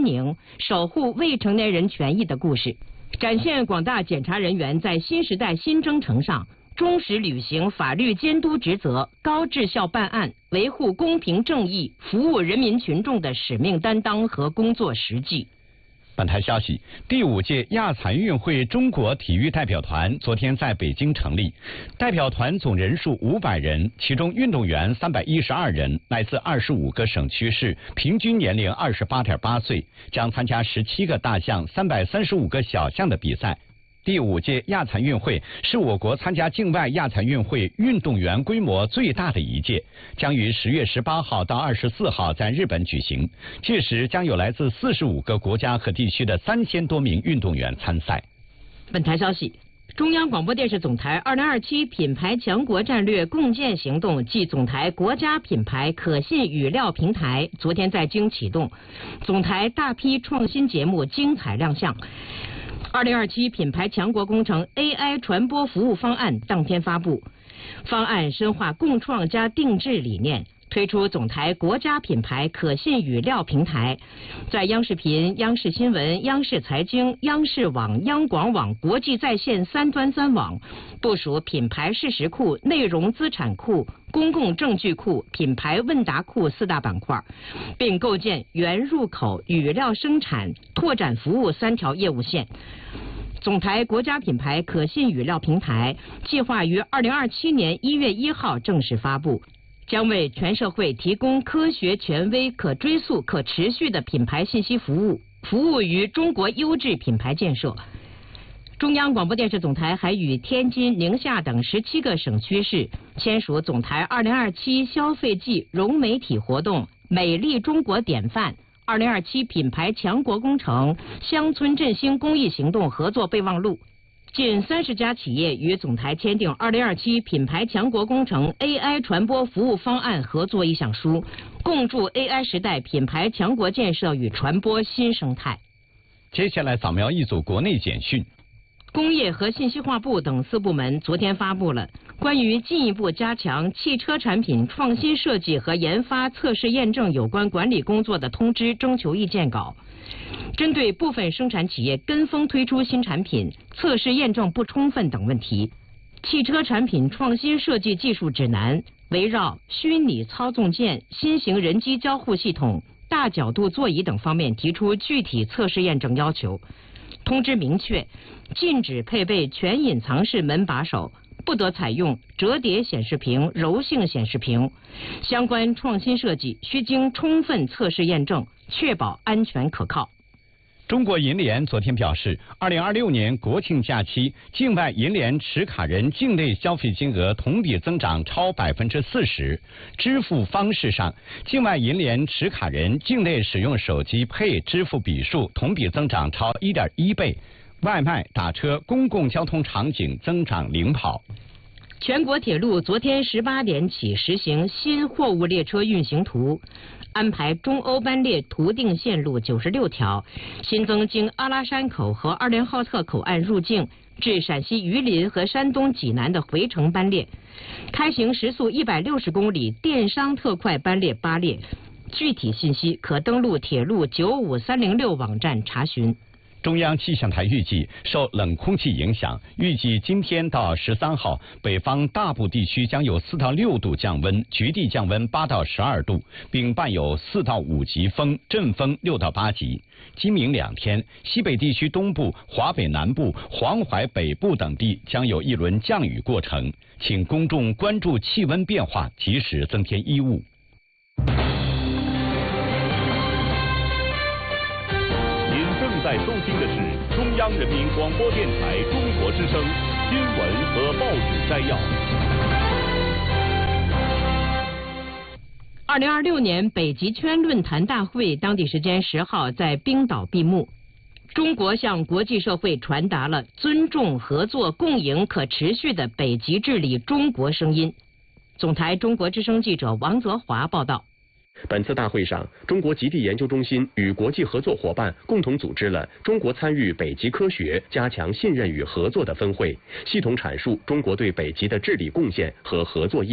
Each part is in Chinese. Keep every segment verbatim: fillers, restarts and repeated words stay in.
安宁，守护未成年人权益的故事，展现广大检察人员在新时代新征程上忠实履行法律监督职责、高质效办案、维护公平正义、服务人民群众的使命担当和工作实际。 本台消息，第五届亚残运会中国体育代表团昨天在北京成立，代表团总人数五百人，其中运动员三百一十二人，来自二十五个省区市，平均年龄二十八点八岁，将参加十七个大项、三百三十五个小项的比赛。第五届亚残运会是我国参加境外亚残运会运动员规模最大的一届，将于十月十八号到二十四号在日本举行。届时将有来自四十五个国家和地区的三千多名运动员参赛。 本台消息，中央广播电视总台二零二七品牌强国战略共建行动暨总台国家品牌可信语料平台昨天在京启动，总台大批创新节目精彩亮相。二零二七品牌强国工程 A I 传播服务方案当天发布，方案深化共创加定制理念，推出总台国家品牌可信语料平台，在央视频、央视新闻、央视财经、央视网、央广网国际在线三端三网，部署品牌事实库、内容资产库、公共证据库、品牌问答库四大板块，并构建原入口、语料生产、拓展服务三条业务线。总台国家品牌可信语料平台计划于二零二七年一月一号正式发布，将为全社会提供科学、权威、可追溯、可持续的品牌信息服务，服务于中国优质品牌建设。中央广播电视总台还与天津、宁夏等十七个省区市签署总台二零二七消费季融媒体活动美丽中国典范二零二七品牌强国工程乡村振兴公益行动合作备忘录，近三十家企业与总台签订二零二七品牌强国工程 A I 传播服务方案合作意向书，共筑 A I 时代品牌强国建设与传播新生态。 接下来扫描一组国内简讯。 工业和信息化部等四部门昨天发布了关于进一步加强汽车产品创新设计和研发测试验证有关管理工作的通知征求意见稿。针对部分生产企业跟风推出新产品、测试验证不充分等问题，汽车产品创新设计技术指南围绕虚拟操纵键、新型人机交互系统、大角度座椅等方面提出具体测试验证要求。通知明确，禁止配备全隐藏式门把手，不得采用折叠显示屏、柔性显示屏。相关创新设计需经充分测试验证，确保安全可靠。 中国银联昨天表示，二零二六年国庆假期，境外银联持卡人境内消费金额同比增长超百分之四十。支付方式上，境外银联持卡人境内使用手机Pay支付笔数同比增长超一点一倍，外卖、打车、公共交通场景增长领跑。 全国铁路昨天十八点起实行新货物列车运行图，安排中欧班列图定线路九十六条，新增经阿拉山口和二连浩特口岸入境至陕西榆林和山东济南的回程班列，开行时速一百六十公里电商特快班列八列。具体信息可登录铁路九五三零六网站查询。 中央气象台预计，受冷空气影响，预计今天到十三号，北方大部地区将有四到六度降温，局地降温八到十二度，并伴有四到五级风，阵风六到八级。今明两天，西北地区东部、华北南部、黄淮北部等地将有一轮降雨过程，请公众关注气温变化，及时增添衣物。 正在收听的是中央人民广播电台中国之声新闻和报纸摘要。 二零二六年北极圈论坛大会当地时间十号在冰岛闭幕。中国向国际社会传达了尊重、合作、共赢、可持续的北极治理中国声音。总台中国之声记者王泽华报道。 本次大会上，中国极地研究中心与国际合作伙伴共同组织了中国参与北极科学、加强信任与合作的分会，系统阐述中国对北极的治理贡献和合作意愿。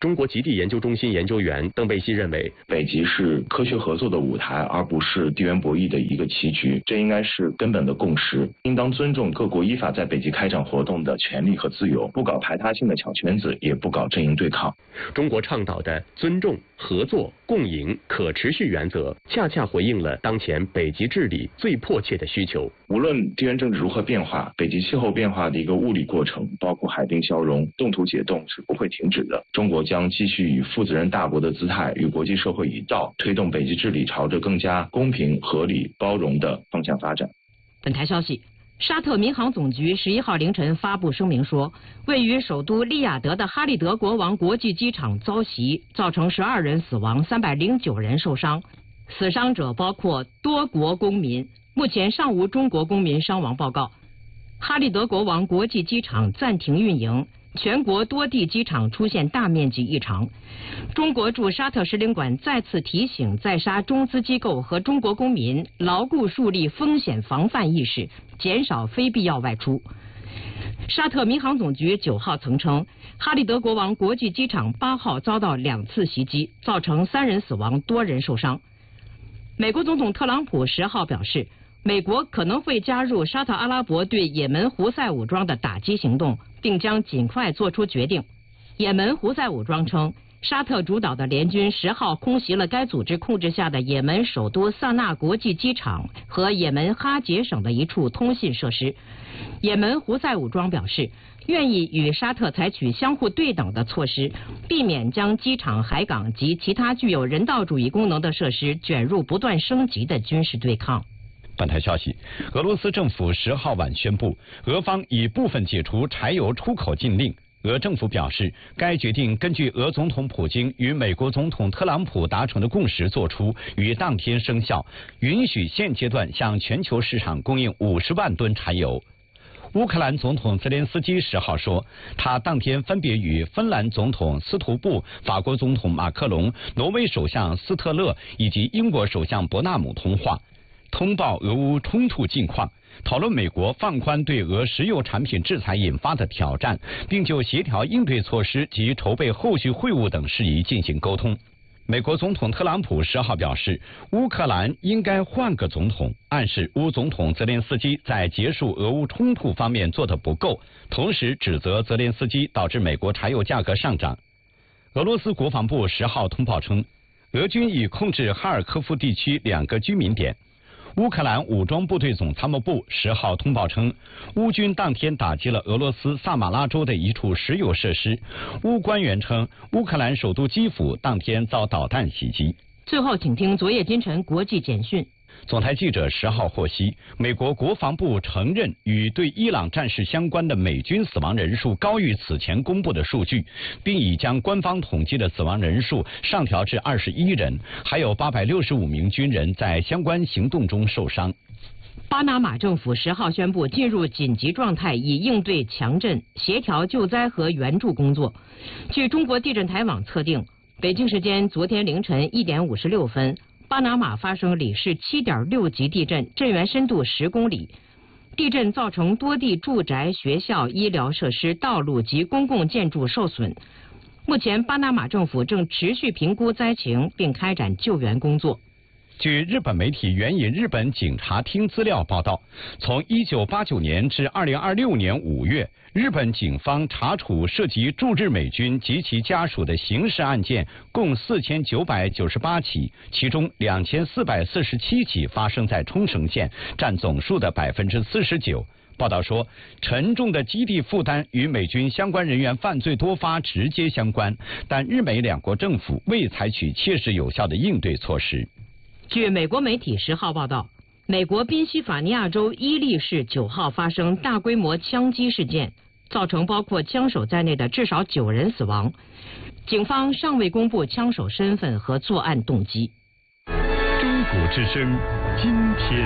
中国极地研究中心研究员邓贝西认为， 北极是科学合作的舞台，而不是地缘博弈的一个棋局，这应该是根本的共识，应当尊重各国依法在北极开展活动的权利和自由，不搞排他性的小圈子，也不搞阵营对抗。 中国倡导的尊重、合作、共赢、可持续原则，恰恰回应了当前北极治理最迫切的需求。 无论地缘政治如何变化，北极气候变化的一个物理过程，包括海冰消融、冻土解冻是不会停止的。中国将继续以负责任大国的姿态，与国际社会一道，推动北极治理朝着更加公平、合理、包容的方向发展。 本台消息。沙特民航总局十一号凌晨发布声明说，位于首都利雅得的哈利德国王国际机场遭袭，造成十二人死亡，三百零九人受伤，死伤者包括多国公民，目前尚无中国公民伤亡报告。哈利德国王国际机场暂停运营，全国多地机场出现大面积异常。中国驻沙特使领馆再次提醒在沙中资机构和中国公民牢固树立风险防范意识，减少非必要外出。沙特民航总局九号曾称，哈利德国王国际机场八号遭到两次袭击，造成三人死亡，多人受伤。美国总统特朗普十号表示，美国可能会加入沙特阿拉伯对也门胡塞武装的打击行动，并将尽快做出决定。也门胡塞武装称，沙特主导的联军十号空袭了该组织控制下的也门首都萨那国际机场和也门哈杰省的一处通信设施。也门胡塞武装表示，愿意与沙特采取相互对等的措施，避免将机场、海港及其他具有人道主义功能的设施卷入不断升级的军事对抗。 本台消息，俄罗斯政府十号晚宣布，俄方已部分解除柴油出口禁令。俄政府表示，该决定根据俄总统普京与美国总统特朗普达成的共识作出，于当天生效，允许现阶段向全球市场供应五十万吨柴油。乌克兰总统泽连斯基十号说，他当天分别与芬兰总统斯图布、法国总统马克龙、挪威首相斯特勒以及英国首相伯纳姆通话，通报俄乌冲突近况，讨论美国放宽对俄石油产品制裁引发的挑战，并就协调应对措施及筹备后续会晤等事宜进行沟通。美国总统特朗普十号表示，乌克兰应该换个总统，暗示乌总统泽连斯基在结束俄乌冲突方面做得不够，同时指责泽连斯基导致美国柴油价格上涨。俄罗斯国防部十号通报称，俄军已控制哈尔科夫地区两个居民点。乌克兰武装部队总参谋部十号通报称，乌军当天打击了俄罗斯萨马拉州的一处石油设施。乌官员称，乌克兰首都基辅当天遭导弹袭击。 最后，请听昨夜今晨国际简讯。 总台记者十号获悉，美国国防部承认与对伊朗战事相关的美军死亡人数高于此前公布的数据，并已将官方统计的死亡人数上调至二十一人，还有八百六十五名军人在相关行动中受伤。 巴拿马政府十号宣布进入紧急状态，以应对强震、协调救灾和援助工作。据中国地震台网测定，北京时间昨天凌晨一点五十六分。巴拿马发生里氏七点六级地震，震源深度十公里。地震造成多地住宅、学校、医疗设施、道路及公共建筑受损。目前，巴拿马政府正持续评估灾情，并开展救援工作。 据日本媒体援引日本警察厅资料报道，从一九八九年至二零二六年五月，日本警方查处涉及驻日美军及其家属的刑事案件共四千九百九十八起，其中两千四百四十七起发生在冲绳县，占总数的百分之四十九。报道说，沉重的基地负担与美军相关人员犯罪多发直接相关，但日美两国政府未采取切实有效的应对措施。 据美国媒体十号报道，美国宾夕法尼亚州伊利市九号发生大规模枪击事件，造成包括枪手在内的至少九人死亡。警方尚未公布枪手身份和作案动机。 中国之声，今天。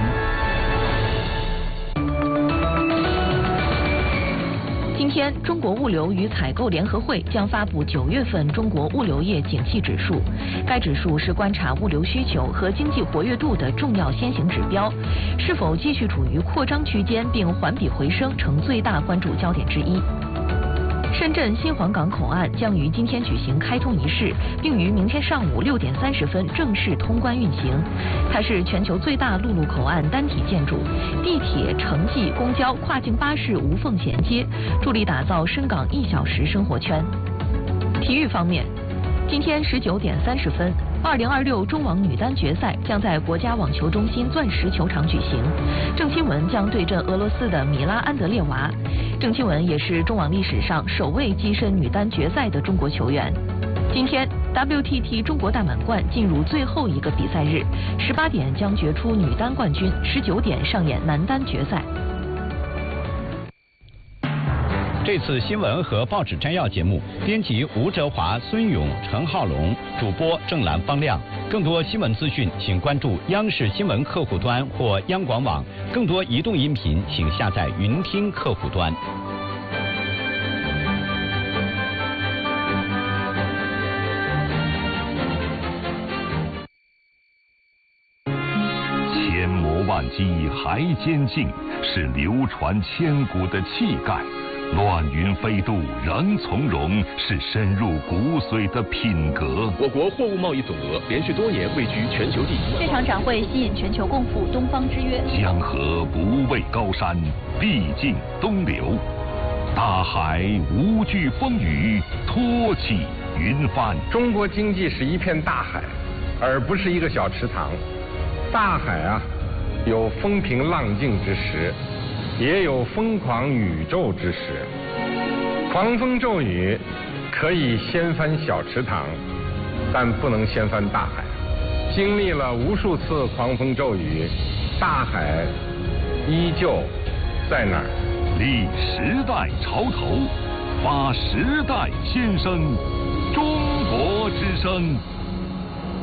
今天，中国物流与采购联合会将发布九月份中国物流业景气指数。该指数是观察物流需求和经济活跃度的重要先行指标，是否继续处于扩张区间并环比回升，成最大关注焦点之一。 深圳新皇岗口岸将于今天举行开通仪式，并于明天上午六点三十分正式通关运行。它是全球最大陆路口岸单体建筑，地铁、城际、公交、跨境巴士无缝衔接，助力打造深港一小时生活圈。体育方面，今天十九点三十分，二零二六中网女单决赛将在国家网球中心钻石球场举行，郑钦文将对阵俄罗斯的米拉安德烈娃。郑钦文也是中网历史上首位跻身女单决赛的中国球员。今天 W T T 中国大满贯进入最后一个比赛日，十八点将决出女单冠军，十九点上演男单决赛。 这次新闻和报纸摘要节目，编辑吴哲华、孙勇、陈浩龙，主播郑兰、方亮。更多新闻资讯，请关注央视新闻客户端或央广网。更多移动音频，请下载云听客户端。 千磨万击还坚劲，是流传千古的气概。乱云飞渡仍从容，是深入骨髓的品格。 我国货物贸易总额连续多年位居全球第一。 这场展会吸引全球共赴东方之约。 江河不畏高山，必尽东流。大海无惧风雨，托起云帆。 中国经济是一片大海，而不是一个小池塘。大海啊，有风平浪静之时，也有疯狂宇宙之时。狂风骤雨可以掀翻小池塘，但不能掀翻大海。经历了无数次狂风骤雨，大海依旧在那儿。 立时代潮头，发时代先声，中国之声。